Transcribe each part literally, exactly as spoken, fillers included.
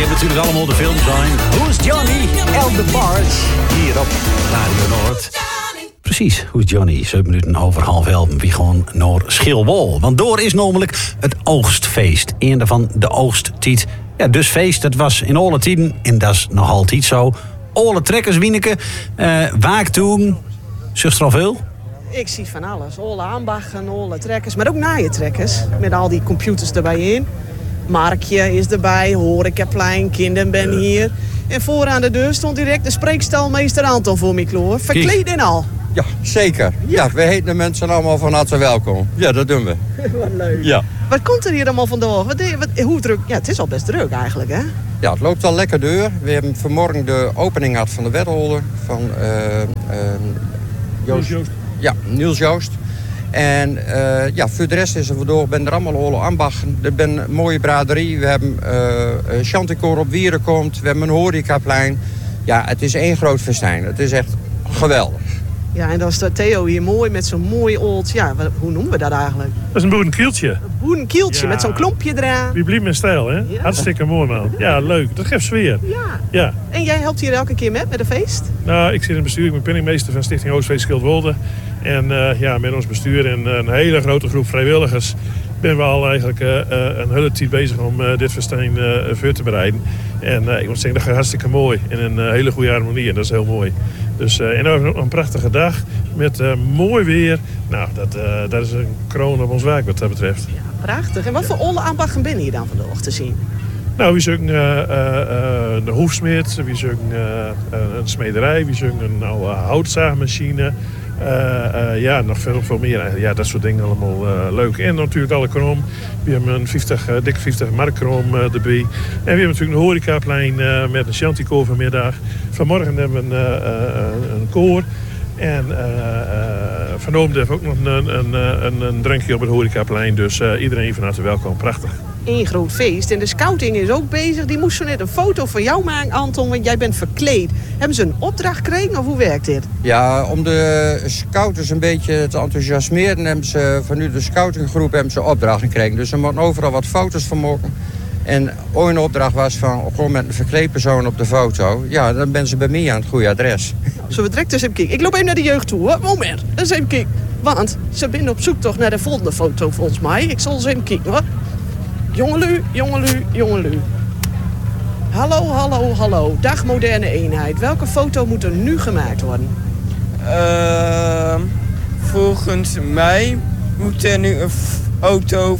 Je hebt natuurlijk allemaal de film zijn. Who's Johnny? El DeBarge. Hier op Radio Noord. Precies, Who's Johnny? zeven minuten over half elf. Wie gewoon naar Schilwol. Want door is namelijk het oogstfeest. Eén van de oogsttijd. Ja, dus feest, dat was in alle tijden. En dat is nog altijd zo. Alle trekkers, Wieneke. Uh, Waak toen. Zucht er al veel? Ik zie van alles. Alle ambachten, alle trekkers. Maar ook naaientrekkers. Met al die computers erbij in. Markje is erbij. Horecaplein. Kinderen ben hier. En vooraan de deur stond direct de spreekstalmeester Anton voor me klaar. Verkleed en al. Ja, zeker. Ja, we heten de mensen allemaal van harte welkom. Ja, dat doen we. Wat leuk. Ja. Wat komt er hier allemaal vandaag? Wat, wat, hoe druk? Ja, het is al best druk eigenlijk, hè? Ja, het loopt al lekker deur. We hebben vanmorgen de opening gehad van de Weddelholder. Van uh, uh, Joost. Joost. Ja, Niels Joost. En uh, ja, voor de rest is er vandoor, ben er allemaal alle ambachten. Er ben een mooie braderie. We hebben uh, Chanticoor op Wieren komt. We hebben een horecaplein. Ja, het is één groot festijn. Het is echt geweldig. Ja, en dan staat Theo hier mooi met zo'n mooi old... Ja, wat, hoe noemen we dat eigenlijk? Dat is een boerenkieltje. Een boerenkieltje, ja. Met zo'n klompje eraan. Die blijft mijn stijl, hè? Ja. Hartstikke mooi, man. Ja, leuk. Dat geeft sfeer. Ja. Ja. En jij helpt hier elke keer met, met een feest? Nou, ik zit in het bestuur. Ik ben penningmeester van Stichting Oostfeest Schildwolde. En uh, ja, met ons bestuur en een hele grote groep vrijwilligers... ben we al eigenlijk uh, een hele tijd bezig om uh, dit festijn uh, voor te bereiden. En uh, ik moet zeggen, dat gaat hartstikke mooi. In een uh, hele goede harmonie. En dat is heel mooi. Dus, uh, en ook een prachtige dag met uh, mooi weer. Nou, dat, uh, dat is een kroon op ons werk wat dat betreft. Ja, prachtig. En wat voor olle ambachten ben je dan vandaag te zien? Nou, we zoeken uh, uh, uh, de hoefsmid, we zoeken uh, een smederij, we zoeken een oude houtzaagmachine. Uh, uh, ja, nog veel, veel meer. Ja, dat soort dingen allemaal uh, leuk. En natuurlijk alle krom. We hebben een vijftig, uh, dikke vijftig markkrom uh, erbij. En we hebben natuurlijk een horecaplein uh, met een chanticoor vanmiddag. Vanmorgen hebben we een, uh, uh, een koor. En uh, uh, vanavond hebben we ook nog een, een, een, een drankje op het horecaplein. Dus uh, iedereen van harte welkom. Prachtig. Eén groot feest. En de scouting is ook bezig. Die moest zo net een foto van jou maken, Anton, want jij bent verkleed. Hebben ze een opdracht gekregen of hoe werkt dit? Ja, om de scouters een beetje te enthousiasmeren... hebben ze van nu de scoutinggroep hebben ze opdrachten gekregen. Dus ze moeten overal wat foto's van maken. En ooit een opdracht was van gewoon met een verkleed persoon op de foto. Ja, dan ben ze bij mij aan het goede adres. Zullen we direct eens even kijken? Ik loop even naar de jeugd toe, hoor. Moment, eens even kijken. Want ze zijn op zoek toch naar de volgende foto volgens mij. Ik zal eens even kijken, hoor. Jongelu, jongelu, jongelu. Hallo, hallo, hallo. Dag moderne eenheid. Welke foto moet er nu gemaakt worden? Uh, volgens mij moet er nu een foto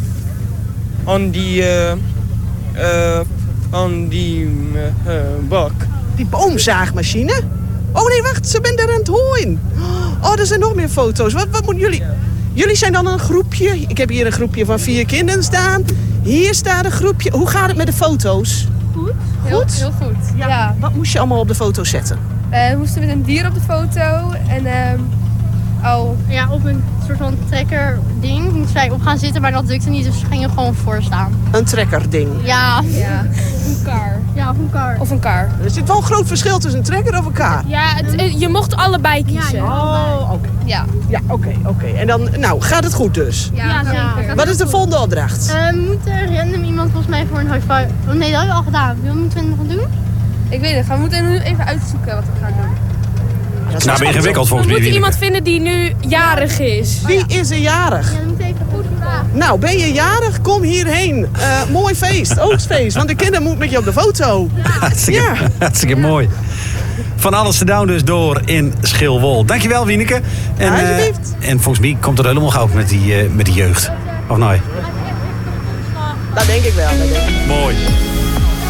aan die, uh, uh, aan die uh, bak. Die boomzaagmachine? Oh nee, wacht, ze bent daar aan het hooien. Oh, er zijn nog meer foto's. Wat, wat moeten jullie... Jullie zijn dan een groepje. Ik heb hier een groepje van vier kinderen staan. Hier staat een groepje. Hoe gaat het met de foto's? Goed. Heel goed. Heel goed. Ja. Ja. Wat moest je allemaal op de foto zetten? Uh, we moesten met een dier op de foto. En uh, oh. Ja, op een soort van trekker ding moesten wij op gaan zitten, maar dat lukte niet, dus we gingen gewoon voor staan. Een trekkerding. Ja. Ja. Een kar. Ja, of een kar. Of een kar. Er zit wel een groot verschil tussen een trekker of een kar. Ja, het, je mocht allebei kiezen. Ja, Oh, oké. Okay. Ja. Ja, oké, oké. Okay. En dan, nou, gaat het goed dus? Ja, Ja, zeker. Wat is de volgende opdracht? Uh, we moeten random iemand volgens mij voor een high five. Oh, nee, dat hebben we al gedaan. Wat moeten we nog doen? Ik weet het. We moeten nu even uitzoeken wat we gaan doen. Dat is nou, ingewikkeld volgens mij. We mij. moeten iemand vinden die nu jarig is. Wie is er jarig? Ja, dan moet even goed vragen. Nou, ben je jarig? Kom hierheen. Uh, mooi feest, oogstfeest. Want de kinderen moeten met je op de foto. Hartstikke, Ja. hartstikke mooi. Van alles te doen dus door in Schilwol. Dankjewel, Wieneke. En, Ja, alsjeblieft. uh, en volgens mij komt het helemaal gauw met die, uh, met die jeugd. Of nee? Dat denk ik wel. Dat denk ik. Mooi.